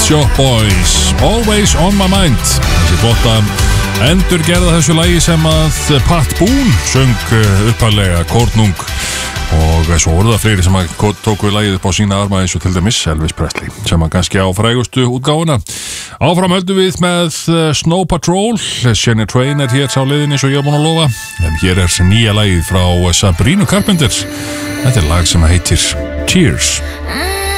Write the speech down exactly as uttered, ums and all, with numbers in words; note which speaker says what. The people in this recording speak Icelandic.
Speaker 1: Shop Boys, Always on my mind. Þessi flotta endur gerða þessu lagi sem að Pat Boone söng upphæðlega Kornung, og svo voru það fleiri sem að tóku lagið upp á sína arma, eins og til dæmis Elvis Presley, sem að kannski á frægustu útgáfuna. Áfram höldum við með Snow Patrol. Shania Twain er hér sá leiðin eins og ég er búin að lofa, en hér er nýja lagið frá Sabrina Carpenter. Þetta er lag sem heitir Cheers.